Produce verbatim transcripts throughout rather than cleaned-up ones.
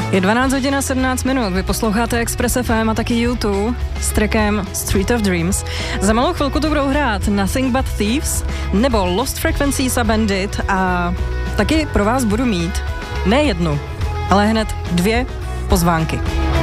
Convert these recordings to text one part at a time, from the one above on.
Je dvanáct hodin a sedmnáct minut, vy posloucháte Express F M a taky YouTube s trackem Street of Dreams. Za malou chvilku to budou hrát Nothing But Thieves nebo Lost Frequencies a Bandit a taky pro vás budu mít ne jednu, ale hned dvě pozvánky.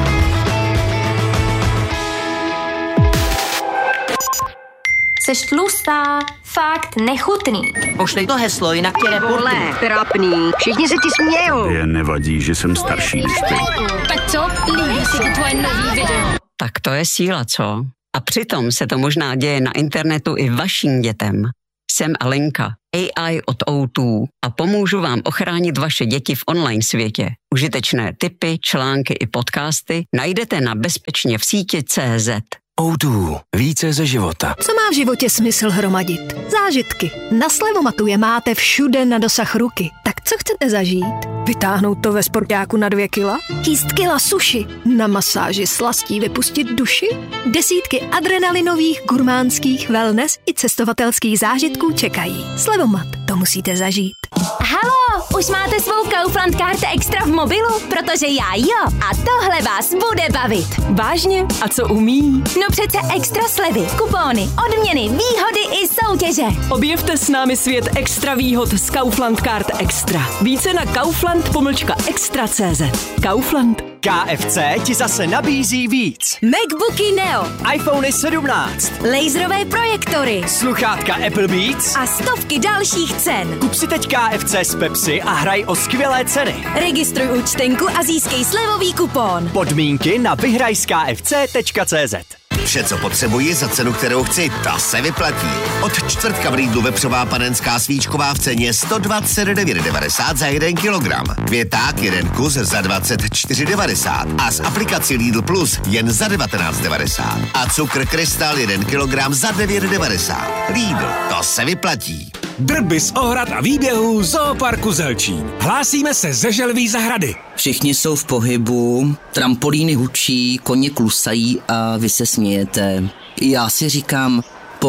Seš tlustá, fakt nechutný. Pošli to heslo, jinak tě reportuju. Trapný, všichni se ti smějou. Je nevadí, že jsem starší než ty. Tak co? Líbí si ti tvoje nový video? Tak to je síla, co? A přitom se to možná děje na internetu i vašim dětem. Jsem Alenka, A I od O dva a pomůžu vám ochránit vaše děti v online světě. Užitečné tipy, články i podcasty najdete na bezpečně v síti tečka cé zet. O dva. Více ze života. Co má v životě smysl hromadit? Zážitky. Na Slevomatu je máte všude na dosah ruky. Tak co chcete zažít? Vytáhnout to ve sportáku na dvě kila? Jíst kila suši? Na masáži slastí vypustit duši? Desítky adrenalinových, gurmánských, wellness i cestovatelských zážitků čekají. Slevomat. To musíte zažít. Halo, už máte svou Kaufland Karte Extra v mobilu? Protože já jo. A tohle vás bude bavit. Vážně? A co umí? No přece extra slevy, kupóny, odměny, výhody i soutěže. Objevte s námi svět extra výhod z Kaufland Card Extra. Více na kaufland pomlčka extra tečka cé zet. Kaufland. K F C ti zase nabízí víc. MacBooky Neo, iPhony sedmnáct, laserové projektory sluchátka Apple Beats a stovky dalších cen. Kup si teď K F C z Pepsi a hraj o skvělé ceny. Registruj účtenku a získej slevový kupón. Podmínky na vyhraj z K F C tečka cé zet. Vše, co potřebuji za cenu, kterou chci, ta se vyplatí. Od čtvrtka v Lidlu vepřová panenská svíčková v ceně sto dvacet devět devadesát za jeden kilogram. Květák jeden kus za dvacet čtyři devadesát a z aplikací Lidl Plus jen za devatenáct devadesát. A cukr Krystal jeden kilogram za devět devadesát. Lidl, to se vyplatí. Drby z ohrad a výběhů Zooparku Zelčín. Hlásíme se ze Želví zahrady. Všichni jsou v pohybu, trampolíny hučí, koně klusají a vy se smějete. Já si říkám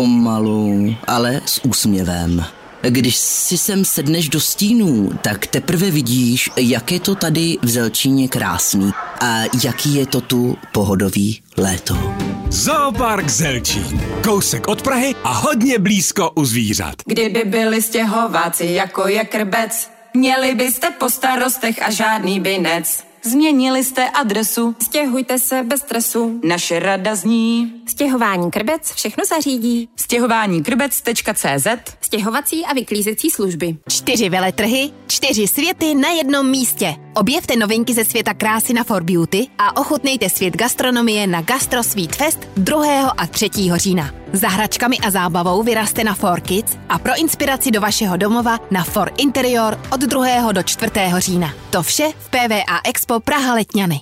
pomalu, ale s úsměvem. Když si sem sedneš do stínů, tak teprve vidíš, jak je to tady v Zelčíně krásný a jaký je to tu pohodový léto. Zoopark Zelčín. Kousek od Prahy a hodně blízko u zvířat. Kdyby byli stěhováci jako je krbec, měli byste po starostech a žádný binec. Změnili jste adresu, stěhujte se bez stresu. Naše rada zní: Stěhování krbec všechno zařídí. stěhování krbec tečka cé zet. Stěhovací a vyklízecí služby. Čtyři veletrhy, čtyři světy na jednom místě. Objevte novinky ze světa krásy na For Beauty a ochutnejte svět gastronomie na Gastro Sweet Fest druhého a třetího října. Za hračkami a zábavou vyraste na For Kids a pro inspiraci do vašeho domova na For Interior od druhého do čtvrtého října. To vše v P V A Expo Praha Letňany.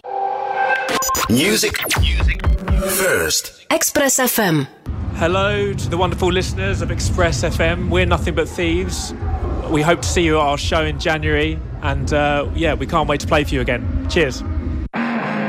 Music. Music. First. Express F M. Hello to the wonderful listeners of Express F M. We're Nothing But Thieves. We hope to see you at our show in January, and uh, yeah, we can't wait to play for you again. Cheers.